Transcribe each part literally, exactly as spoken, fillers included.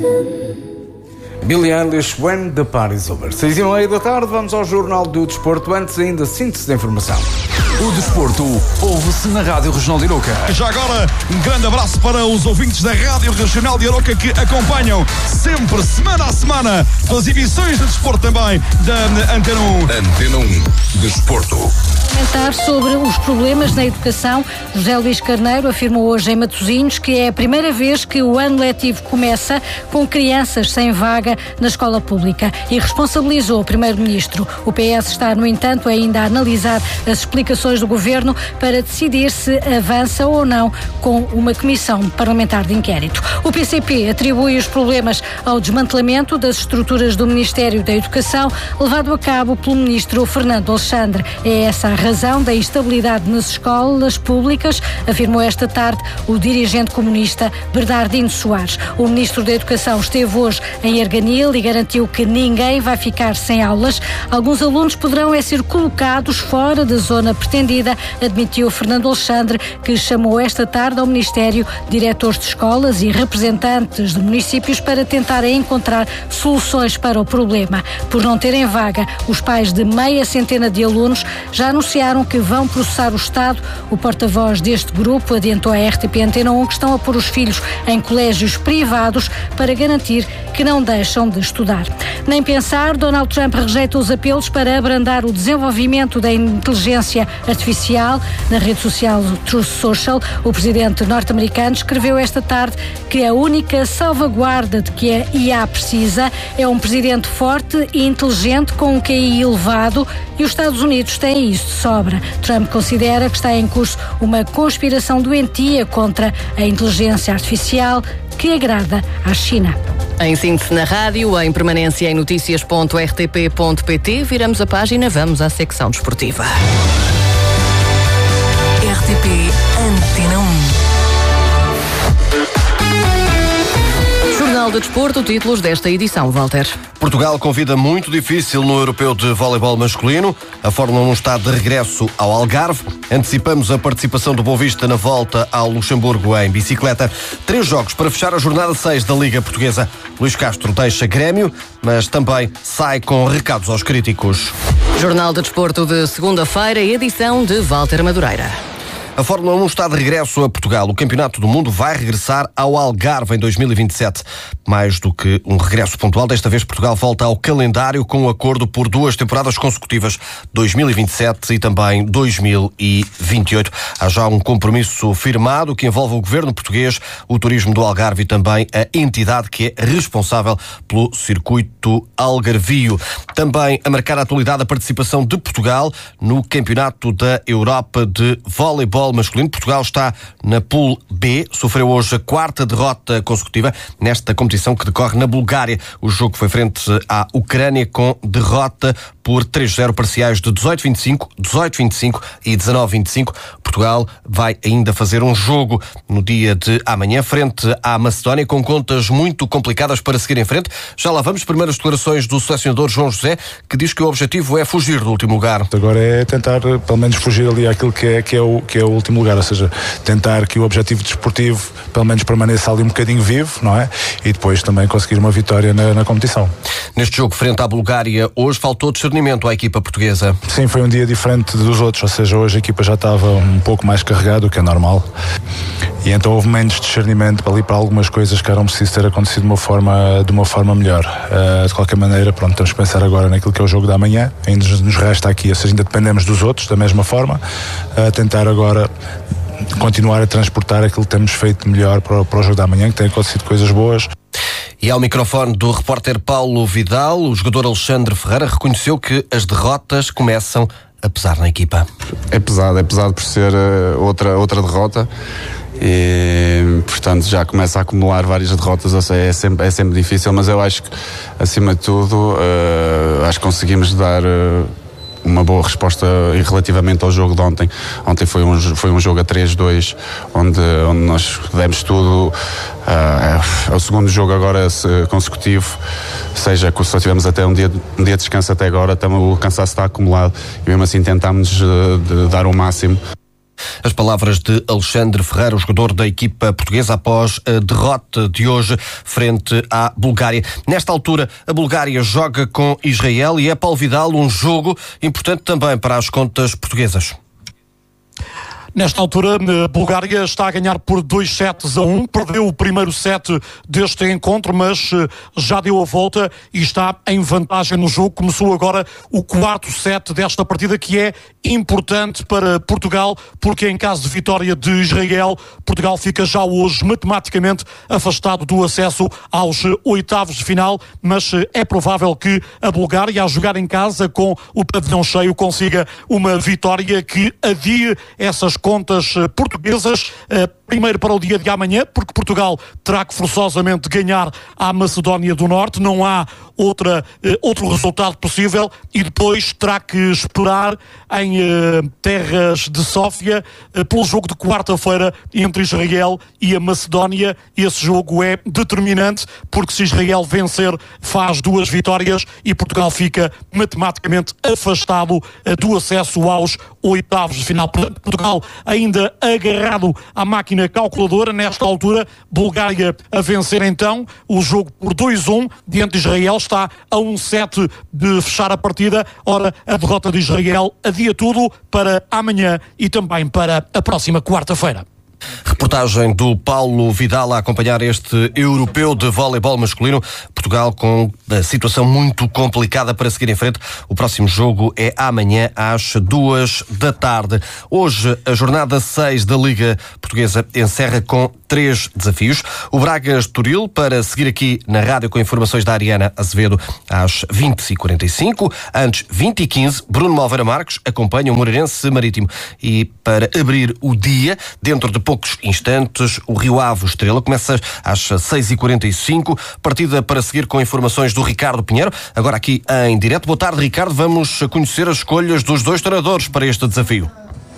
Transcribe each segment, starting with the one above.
Billie Eilish, When the Party's Over. Seis e meia da tarde, vamos ao Jornal do Desporto. Antes ainda, síntese da informação. O desporto ouve-se na Rádio Regional de Aroca. Já agora, um grande abraço para os ouvintes da Rádio Regional de Aroca que acompanham sempre, semana a semana, as emissões de desporto também da Antena um. Antena um, Desporto. Comentar sobre os problemas na educação, José Luís Carneiro afirmou hoje em Matosinhos que é a primeira vez que o ano letivo começa com crianças sem vaga na escola pública e responsabilizou o primeiro-ministro. O P S está, no entanto, ainda a analisar as explicações do governo para decidir se avança ou não com uma comissão parlamentar de inquérito. O P C P atribui os problemas ao desmantelamento das estruturas do Ministério da Educação, levado a cabo pelo ministro Fernando Alexandre. É essa a razão da instabilidade nas escolas públicas, afirmou esta tarde o dirigente comunista Bernardino Soares. O ministro da Educação esteve hoje em Arganil e garantiu que ninguém vai ficar sem aulas. Alguns alunos poderão é ser colocados fora da zona pretendida, admitiu Fernando Alexandre, que chamou esta tarde ao Ministério diretores de escolas e representantes de municípios para tentarem encontrar soluções para o problema. Por não terem vaga, os pais de meia centena de alunos já anunciaram que vão processar o Estado. O porta-voz deste grupo adiantou à R T P Antena um que estão a pôr os filhos em colégios privados para garantir que não deixam de estudar. Nem pensar, Donald Trump rejeita os apelos para abrandar o desenvolvimento da inteligência artificial. Na rede social Truth Social, o presidente norte-americano escreveu esta tarde que a única salvaguarda de que a I A precisa é um presidente forte e inteligente com um Q I elevado, e os Estados Unidos têm isso de sobra. Trump considera que está em curso uma conspiração doentia contra a inteligência artificial que agrada à China. Em síntese na rádio, em permanência em notícias ponto r t p ponto p t, viramos a página, vamos à secção desportiva. R T P Antena um. Jornal de Desporto, títulos desta edição, Walter. Portugal com vida muito difícil no Europeu de Voleibol Masculino. A Fórmula um está de regresso ao Algarve. Antecipamos a participação do Boa Vista na volta ao Luxemburgo em bicicleta. Três jogos para fechar a jornada seis da Liga Portuguesa. Luís Castro deixa Grêmio, mas também sai com recados aos críticos. Jornal de Desporto de segunda-feira, edição de Walter Madureira. A Fórmula um está de regresso a Portugal. O Campeonato do Mundo vai regressar ao Algarve em dois mil e vinte e sete. Mais do que um regresso pontual, desta vez Portugal volta ao calendário com um acordo por duas temporadas consecutivas, dois mil e vinte e sete e também dois mil e vinte e oito. Há já um compromisso firmado que envolve o governo português, o turismo do Algarve e também a entidade que é responsável pelo circuito algarvio. Também a marcar a atualidade a participação de Portugal no Campeonato da Europa de Voleibol masculino. Portugal está na Pool B, sofreu hoje a quarta derrota consecutiva nesta competição que decorre na Bulgária. O jogo foi frente à Ucrânia com derrota por três a zero, parciais de dezoito a vinte e cinco, dezoito a vinte e cinco e dezanove a vinte e cinco. Portugal vai ainda fazer um jogo no dia de amanhã frente à Macedónia, com contas muito complicadas para seguir em frente. Já lá vamos, primeiras declarações do selecionador João José, que diz que o objetivo é fugir do último lugar. Agora é tentar, pelo menos, fugir ali àquilo que é, que é, o, que é o último lugar, ou seja, tentar que o objetivo desportivo, pelo menos, permaneça ali um bocadinho vivo, não é? E depois também conseguir uma vitória na, na competição. Neste jogo frente à Bulgária, hoje faltou discernimento à equipa portuguesa. Sim, foi um dia diferente dos outros, ou seja, hoje a equipa já estava um pouco mais carregada, o que é normal, e então houve menos discernimento ali para algumas coisas que eram precisas ter acontecido de uma forma, de uma forma melhor. Uh, de qualquer maneira, pronto, temos que pensar agora naquilo que é o jogo da manhã, ainda nos resta aqui, ou seja, ainda dependemos dos outros da mesma forma, uh, tentar agora continuar a transportar aquilo que temos feito melhor para, para o jogo da manhã, que tem acontecido coisas boas. E ao microfone do repórter Paulo Vidal, o jogador Alexandre Ferreira reconheceu que as derrotas começam a pesar na equipa. É pesado, é pesado por ser uh, outra, outra derrota e, portanto, já começa a acumular várias derrotas. Eu sei, é sempre, é sempre difícil, mas eu acho que, acima de tudo, uh, acho que conseguimos dar uh, uma boa resposta relativamente ao jogo de ontem. Ontem foi um, foi um jogo a três a dois, onde, onde nós demos tudo. Uh, é o segundo jogo agora consecutivo, seja que só tivemos até um dia, um dia de descanso até agora, o cansaço está acumulado e mesmo assim tentámos uh, de dar o máximo. As palavras de Alexandre Ferreira, o jogador da equipa portuguesa, após a derrota de hoje frente à Bulgária. Nesta altura, a Bulgária joga com Israel e é, Paulo Vidal, um jogo importante também para as contas portuguesas. Nesta altura, a Bulgária está a ganhar por dois sets a um. Perdeu o primeiro set deste encontro, mas já deu a volta e está em vantagem no jogo. Começou agora o quarto set desta partida, que é importante para Portugal, porque em caso de vitória de Israel, Portugal fica já hoje matematicamente afastado do acesso aos oitavos de final, mas é provável que a Bulgária, a jogar em casa com o pavilhão cheio, consiga uma vitória que adie essas contas portuguesas, primeiro para o dia de amanhã, porque Portugal terá que forçosamente ganhar à Macedónia do Norte, não há outra, outro resultado possível, e depois terá que esperar em terras de Sófia pelo jogo de quarta-feira entre Israel e a Macedónia. Esse jogo é determinante, porque se Israel vencer, faz duas vitórias e Portugal fica matematicamente afastado do acesso aos oitavos de final. Portugal ainda agarrado à máquina calculadora. Nesta altura, Bulgária a vencer então o jogo por dois a um diante de Israel, está a um set de fechar a partida. Ora, a derrota de Israel adia tudo para amanhã e também para a próxima quarta-feira. Reportagem do Paulo Vidal a acompanhar este europeu de voleibol masculino. Portugal com a situação muito complicada para seguir em frente. O próximo jogo é amanhã às duas da tarde. Hoje, a jornada seis da Liga Portuguesa encerra com três desafios. O Braga-Estoril, para seguir aqui na rádio com informações da Ariana Azevedo às vinte e quarenta e cinco. Antes, vinte e quinze, Bruno Malveira Marques acompanha o Moreirense Marítimo. E para abrir o dia, dentro de poucos instantes, o Rio Ave Estrela começa às seis e quarenta e cinco. Partida para seguir com informações do Ricardo Pinheiro. Agora aqui em direto. Boa tarde, Ricardo. Vamos conhecer as escolhas dos dois treinadores para este desafio.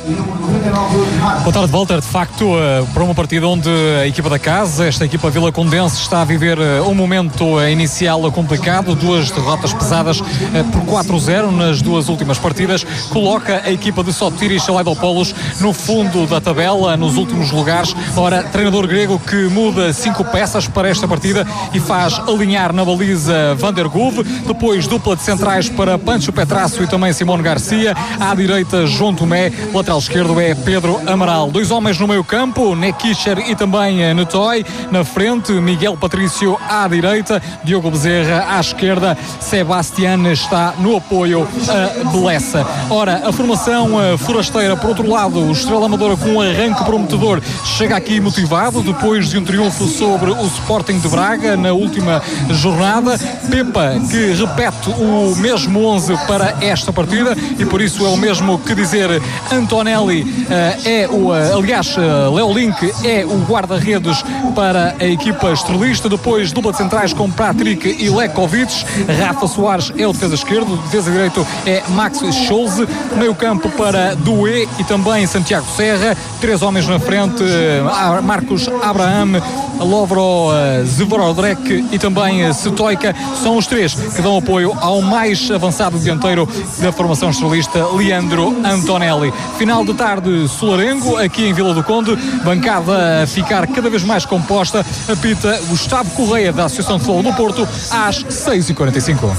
Boa tarde, Walter. De facto, para uma partida onde a equipa da casa, esta equipa Vila Condense, está a viver um momento inicial complicado, duas derrotas pesadas por quatro a zero nas duas últimas partidas, coloca a equipa de Sotiris Salaidopolos no fundo da tabela, nos últimos lugares. Ora, treinador grego que muda cinco peças para esta partida e faz alinhar na baliza Van der Guve, depois dupla de centrais para Pancho Petrasso e também Simone Garcia, à direita João Tomé, lateral esquerdo é Pedro Amaral. Dois homens no meio campo, Nekischer e também Netoy. Na frente, Miguel Patrício à direita, Diogo Bezerra à esquerda, Sebastián está no apoio a Belessa. Ora, a formação forasteira, por outro lado, o Estrela Amadora com um arranque prometedor, chega aqui motivado, depois de um triunfo sobre o Sporting de Braga na última jornada. Pepa, que repete o mesmo onze para esta partida, e por isso é o mesmo que dizer Antonelli, uh, é o, uh, aliás, uh, Leo Link é o guarda-redes para a equipa estrelista, depois dupla de centrais com Patrick e Lekovic, Rafa Soares é o defesa esquerdo, defesa direito é Max Scholze, meio campo para Doué e também Santiago Serra, três homens na frente, uh, Marcos Abraham, Lovro uh, Zvorodrek e também uh, Stoica, são os três que dão apoio ao mais avançado dianteiro da formação estrelista, Leandro Antonelli. Final de tarde solarengo aqui em Vila do Conde, bancada a ficar cada vez mais composta, apita Gustavo Correia da Associação de Futebol do Porto às seis e quarenta e cinco.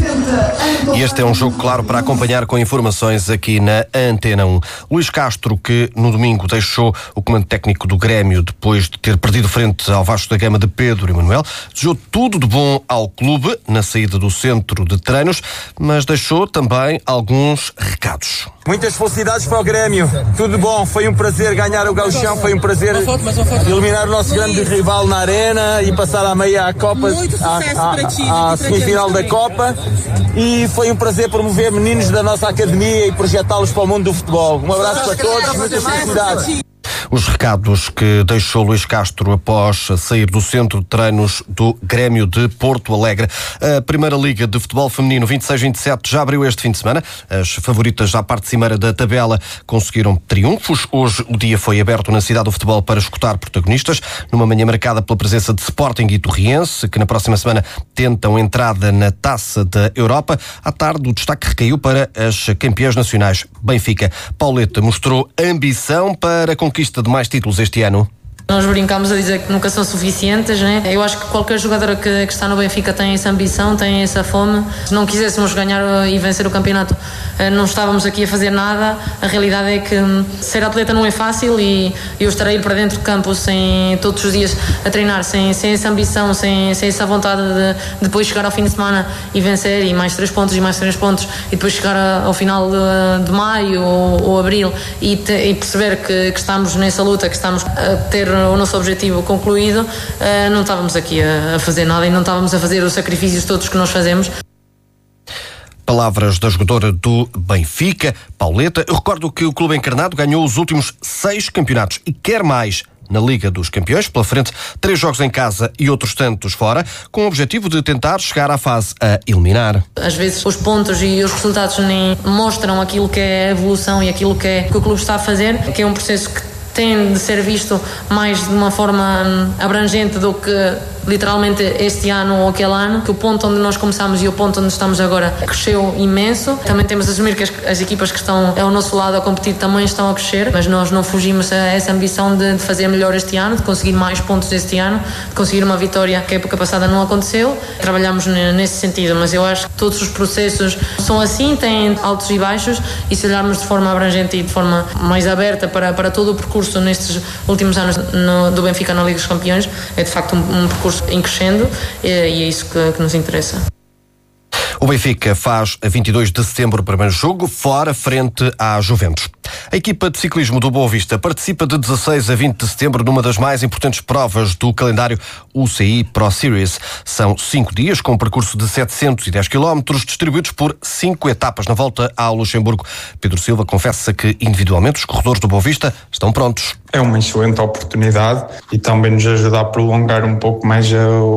E este é um jogo claro para acompanhar com informações aqui na Antena um. Luís Castro, que no domingo deixou o comando técnico do Grêmio depois de ter perdido frente ao Vasco da Gama de Pedro Emanuel, desejou tudo de bom ao clube na saída do centro de treinos, mas deixou também alguns recados. Muitas felicidades para o Grêmio, tudo bom, foi um prazer ganhar o Gauchão, foi um prazer eliminar o nosso grande rival na arena e passar à meia à Copa, à, à, à semifinal da Copa, e foi um prazer promover meninos da nossa academia e projetá-los para o mundo do futebol. Um abraço para todos, muitas felicidades. Os recados que deixou Luís Castro após sair do centro de treinos do Grêmio de Porto Alegre. A Primeira Liga de Futebol Feminino vinte e seis vinte e sete já abriu este fim de semana. As favoritas à parte cimeira da tabela conseguiram triunfos. Hoje o dia foi aberto na Cidade do Futebol para escutar protagonistas, numa manhã marcada pela presença de Sporting e Torriense, que na próxima semana tentam entrada na Taça da Europa. À tarde o destaque recaiu para as campeãs nacionais. Benfica. Pauleta mostrou ambição para a conquista de mais títulos este ano. Nós brincamos a dizer que nunca são suficientes, né? Eu acho que qualquer jogadora que, que está no Benfica tem essa ambição, tem essa fome. Se não quiséssemos ganhar e vencer o campeonato, não estávamos aqui a fazer nada. A realidade é que ser atleta não é fácil e eu estar aí para dentro do campo sem, todos os dias a treinar, sem, sem essa ambição, sem, sem essa vontade de depois chegar ao fim de semana e vencer, e mais três pontos e mais três pontos, e depois chegar ao final de, de maio ou, ou abril e, te, e perceber que, que estamos nessa luta, que estamos a ter o nosso objetivo concluído, não estávamos aqui a fazer nada e não estávamos a fazer os sacrifícios todos que nós fazemos. Palavras da jogadora do Benfica, Pauleta. Eu recordo que o Clube Encarnado ganhou os últimos seis campeonatos e quer mais na Liga dos Campeões. Pela frente, três jogos em casa e outros tantos fora, com o objetivo de tentar chegar à fase a eliminar. Às vezes os pontos e os resultados nem mostram aquilo que é a evolução e aquilo que, é, que o clube está a fazer, que é um processo que tem de ser visto mais de uma forma abrangente do que literalmente este ano ou aquele ano, que o ponto onde nós começamos e o ponto onde estamos agora cresceu imenso. Também temos de assumir que as, as equipas que estão ao nosso lado a competir também estão a crescer, mas nós não fugimos a essa ambição de, de fazer melhor este ano, de conseguir mais pontos este ano, de conseguir uma vitória que a época passada não aconteceu. Trabalhamos nesse sentido, mas eu acho que todos os processos são assim, têm altos e baixos, e se olharmos de forma abrangente e de forma mais aberta para, para todo o percurso nestes últimos anos no, do Benfica na Liga dos Campeões, é de facto um, um percurso em crescendo, e é isso que, que nos interessa. O Benfica faz a vinte e dois de setembro o primeiro jogo, fora, frente à Juventus. A equipa de ciclismo do Boa Vista participa de dezasseis a vinte de setembro numa das mais importantes provas do calendário, U C I Pro Series. São cinco dias com um percurso de setecentos e dez quilómetros, distribuídos por cinco etapas na volta ao Luxemburgo. Pedro Silva confessa que individualmente os corredores do Boa Vista estão prontos. É uma excelente oportunidade e também nos ajuda a prolongar um pouco mais o,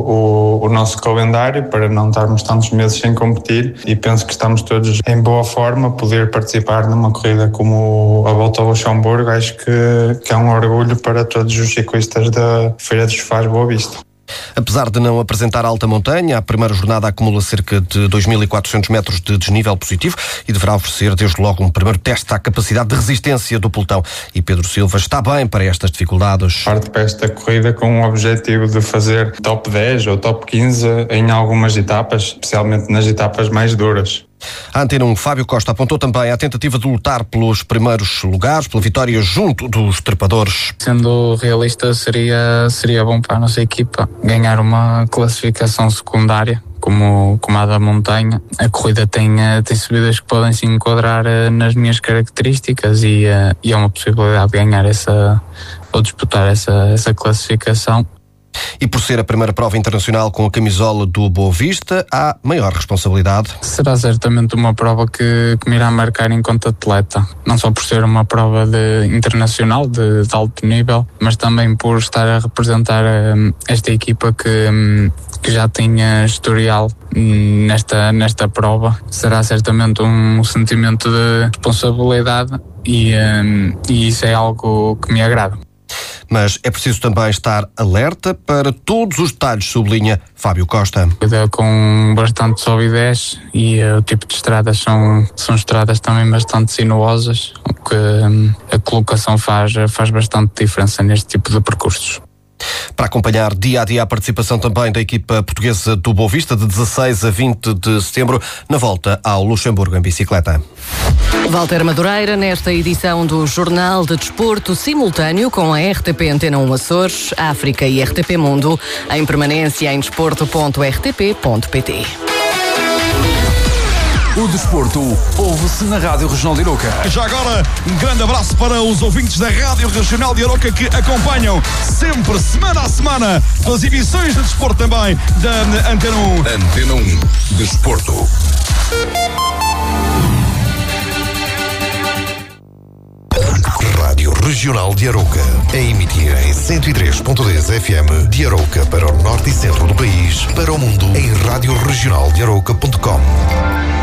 o, o nosso calendário para não estarmos tantos meses sem competir, e penso que estamos todos em boa forma. Poder participar numa corrida como a Volta ao Luxemburgo, acho que, que é um orgulho para todos os ciclistas da Feira dos Faz Boa Vista. Apesar de não apresentar alta montanha, a primeira jornada acumula cerca de dois mil e quatrocentos metros de desnível positivo e deverá oferecer desde logo um primeiro teste à capacidade de resistência do pelotão. E Pedro Silva está bem para estas dificuldades. Parte para esta corrida com o objetivo de fazer top dez ou top quinze em algumas etapas, especialmente nas etapas mais duras. A Antena um, Fábio Costa, apontou também a tentativa de lutar pelos primeiros lugares, pela vitória junto dos trepadores. Sendo realista, seria, seria bom para a nossa equipa ganhar uma classificação secundária, como, como a da montanha. A corrida tem, tem subidas que podem se enquadrar nas minhas características e, e é uma possibilidade de ganhar essa, ou disputar essa, essa classificação. E por ser a primeira prova internacional com a camisola do Boa Vista, há maior responsabilidade. Será certamente uma prova que, que me irá marcar enquanto atleta. Não só por ser uma prova de, internacional, de, de alto nível, mas também por estar a representar um, esta equipa que, um, que já tinha historial um, nesta, nesta prova. Será certamente um sentimento de responsabilidade e, um, e isso é algo que me agrada. Mas é preciso também estar alerta para todos os detalhes, sublinha Fábio Costa. Com bastante solidez e uh, o tipo de estradas são, são estradas também bastante sinuosas, o que um, a colocação faz, faz bastante diferença neste tipo de percursos. Para acompanhar dia a dia a participação também da equipa portuguesa do Boa Vista, de dezasseis a vinte de setembro, na volta ao Luxemburgo em bicicleta. Walter Madureira, nesta edição do Jornal de Desporto, simultâneo com a R T P Antena um Açores, África e R T P Mundo, em permanência em desporto ponto r t p ponto p t. O desporto ouve-se na Rádio Regional de Aroca. Já agora, um grande abraço para os ouvintes da Rádio Regional de Aroca que acompanham sempre, semana a semana, as emissões de desporto também da Antena um. Antena um Desporto. Rádio Regional de Arouca, a emitir em cento e três ponto dez F M de Arouca para o norte e centro do país, para o mundo em rádio regional de arouca ponto com.